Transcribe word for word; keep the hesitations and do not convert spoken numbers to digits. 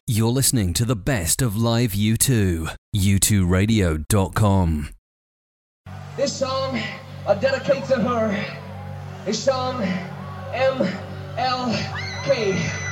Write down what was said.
You're listening to the best of live U two. U two radio dot com. This song I dedicate to her. It's song M L K.